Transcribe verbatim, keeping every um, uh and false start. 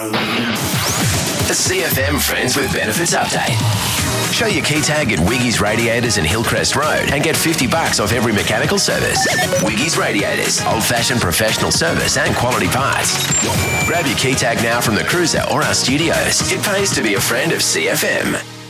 The C F M Friends with Benefits Update. Show your key tag at Wiggy's Radiators in Hillcrest Road and get fifty bucks off every mechanical service. Wiggy's Radiators, old-fashioned professional service and quality parts. Grab your key tag now from the cruiser or our studios. It pays to be a friend of C F M.